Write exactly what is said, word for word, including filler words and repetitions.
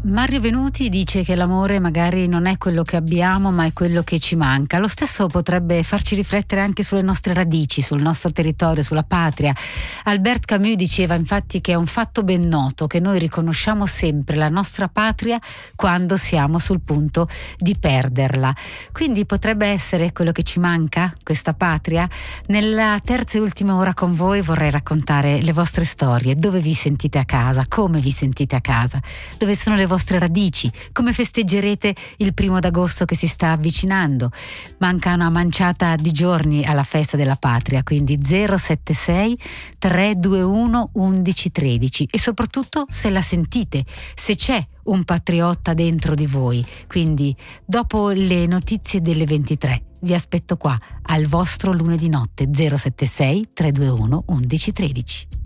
Mario Venuti dice che l'amore magari non è quello che abbiamo, ma è quello che ci manca. Lo stesso potrebbe farci riflettere anche sulle nostre radici, sul nostro territorio, sulla patria. Albert Camus diceva infatti che è un fatto ben noto che noi riconosciamo sempre la nostra patria quando siamo sul punto di perderla. Quindi potrebbe essere quello che ci manca, questa patria? Nella terza e ultima ora con voi vorrei raccontare le vostre storie, dove vi sentite a casa, come vi sentite a casa, dove sono le vostre vostre radici, come festeggerete il primo d'agosto che si sta avvicinando. Manca una manciata di giorni alla festa della patria, quindi zero sette sei tre due uno undici tredici, e soprattutto se la sentite, se c'è un patriotta dentro di voi. Quindi dopo le notizie delle ventitré vi aspetto qua al vostro lunedì notte. Zero sette sei tre due uno undici tredici.